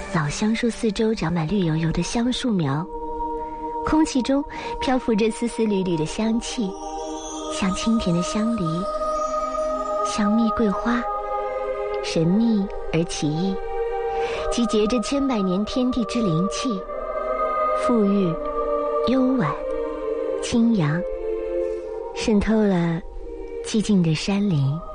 老橡树四周长满绿油油的橡树苗，空气中漂浮着丝丝缕缕的香气，像清甜的香梨、香蜜桂花，神秘而奇异，集结着千百年天地之灵气，馥郁、幽婉、清扬，渗透了寂静的山林。